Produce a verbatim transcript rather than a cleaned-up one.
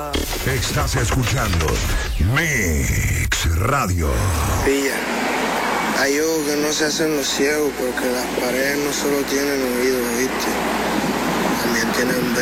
Estás escuchando Mix Radio. Pilla, hay ojos que no se hacen los ciegos porque las paredes no solo tienen oídos, ¿viste? También tienen